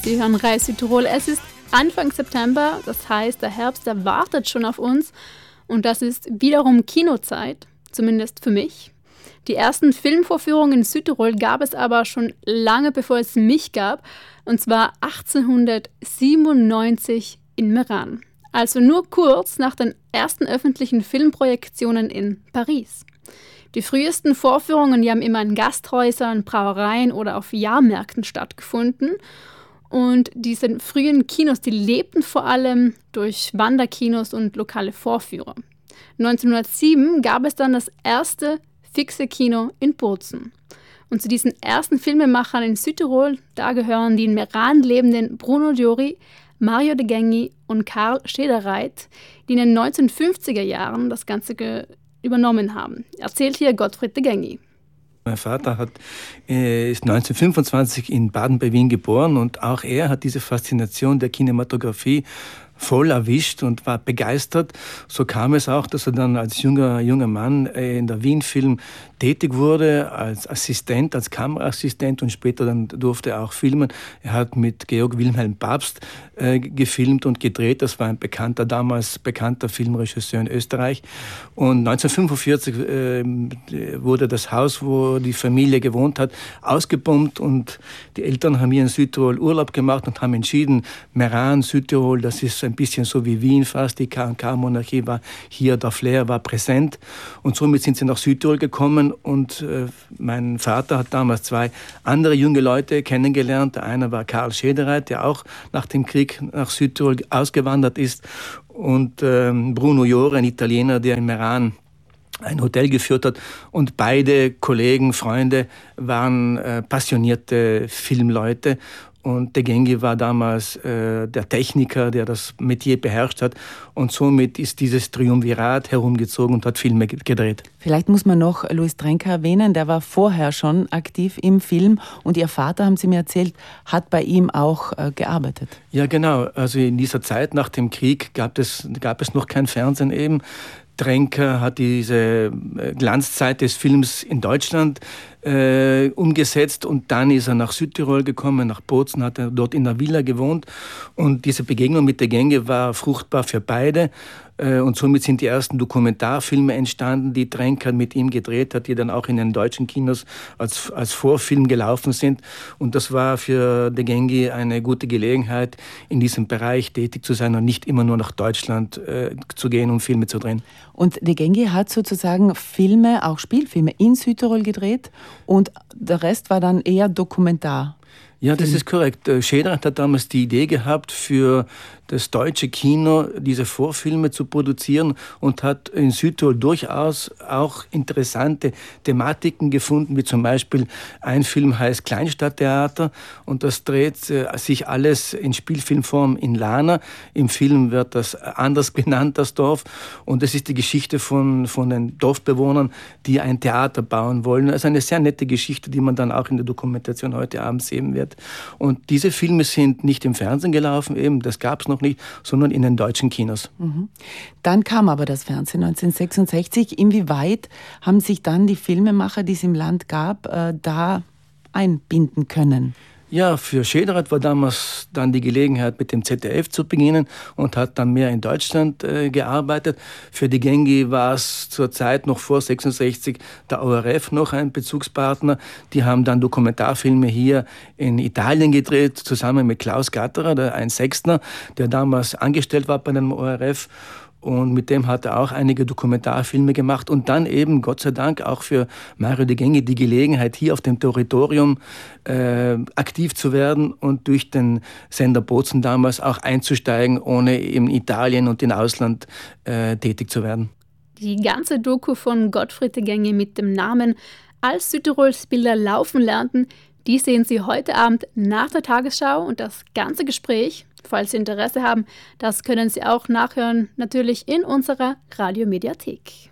Sie hören Reis Südtirol. Es ist Anfang September, das heißt, der Herbst, der wartet schon auf uns. Und das ist wiederum Kinozeit, zumindest für mich. Die ersten Filmvorführungen in Südtirol gab es aber schon lange bevor es mich gab, und zwar 1897 in Meran. Also nur kurz nach den ersten öffentlichen Filmprojektionen in Paris. Die frühesten Vorführungen, die haben immer in Gasthäusern, Brauereien oder auf Jahrmärkten stattgefunden. Und diese frühen Kinos, die lebten vor allem durch Wanderkinos und lokale Vorführer. 1907 gab es dann das erste fixe Kino in Bozen. Und zu diesen ersten Filmemachern in Südtirol, da gehören die in Meran lebenden Bruno Diori, Mario de Gengi und Karl Schedereit, die in den 1950er Jahren das Ganze übernommen haben. Erzählt hier Gottfried de Gengi. Mein Vater ist 1925 in Baden bei Wien geboren und auch er hat diese Faszination der Kinematografie voll erwischt und war begeistert. So kam es auch, dass er dann als junger Mann in der Wien-Film tätig wurde, als Assistent, als Kameraassistent, und später dann durfte er auch filmen. Er hat mit Georg Wilhelm Pabst gefilmt und gedreht. Das war ein damals bekannter Filmregisseur in Österreich. Und 1945 wurde das Haus, wo die Familie gewohnt hat, ausgebombt, und die Eltern haben hier in Südtirol Urlaub gemacht und haben entschieden, Meran, Südtirol, das ist ein bisschen so wie Wien fast, die K&K-Monarchie war hier, der Flair war präsent, und somit sind sie nach Südtirol gekommen, und mein Vater hat damals zwei andere junge Leute kennengelernt. Der eine war Karl Schedereit, der auch nach dem Krieg nach Südtirol ausgewandert ist, und Bruno Diori, ein Italiener, der in Meran ein Hotel geführt hat, und beide Kollegen, Freunde waren passionierte Filmleute. Und de Gengi war damals der Techniker, der das Metier beherrscht hat. Und somit ist dieses Triumvirat herumgezogen und hat Filme gedreht. Vielleicht muss man noch Louis Trenker erwähnen, der war vorher schon aktiv im Film. Und Ihr Vater, haben Sie mir erzählt, hat bei ihm auch gearbeitet. Ja, genau. Also in dieser Zeit nach dem Krieg gab es noch kein Fernsehen eben. Trenker hat diese Glanzzeit des Films in Deutschland umgesetzt, und dann ist er nach Südtirol gekommen, nach Bozen, hat er dort in der Villa gewohnt, und diese Begegnung mit de Gengi war fruchtbar für beide, und somit sind die ersten Dokumentarfilme entstanden, die Trenker mit ihm gedreht hat, die dann auch in den deutschen Kinos als Vorfilm gelaufen sind, und das war für de Gengi eine gute Gelegenheit, in diesem Bereich tätig zu sein und nicht immer nur nach Deutschland zu gehen, um Filme zu drehen. Und de Gengi hat sozusagen Filme, auch Spielfilme in Südtirol gedreht, und der Rest war dann eher Dokumentar. Ja, das ist korrekt. Schedereit hat damals die Idee gehabt, für das deutsche Kino diese Vorfilme zu produzieren, und hat in Südtirol durchaus auch interessante Thematiken gefunden, wie zum Beispiel ein Film heißt Kleinstadttheater, und das dreht sich alles in Spielfilmform in Lana. Im Film wird das anders genannt, das Dorf, und es ist die Geschichte von den Dorfbewohnern, die ein Theater bauen wollen. Also eine sehr nette Geschichte, die man dann auch in der Dokumentation heute Abend sehen wird. Und diese Filme sind nicht im Fernsehen gelaufen, eben, das gab es noch nicht, sondern in den deutschen Kinos. Mhm. Dann kam aber das Fernsehen 1966. Inwieweit haben sich dann die Filmemacher, die es im Land gab, da einbinden können? Ja, für Schedereit war damals dann die Gelegenheit, mit dem ZDF zu beginnen, und hat dann mehr in Deutschland gearbeitet. Für de Gengi war es zur Zeit noch vor 66 der ORF noch ein Bezugspartner. Die haben dann Dokumentarfilme hier in Italien gedreht, zusammen mit Klaus Gatterer, ein Sechstner, der damals angestellt war bei dem ORF. Und mit dem hat er auch einige Dokumentarfilme gemacht, und dann eben, Gott sei Dank, auch für Mario de Gengi die Gelegenheit, hier auf dem Territorium aktiv zu werden und durch den Sender Bozen damals auch einzusteigen, ohne in Italien und im Ausland tätig zu werden. Die ganze Doku von Gottfried de Gengi mit dem Namen Als Südtirols Bilder laufen lernten, die sehen Sie heute Abend nach der Tagesschau, und das ganze Gespräch, falls Sie Interesse haben, das können Sie auch nachhören, natürlich in unserer Radiomediathek.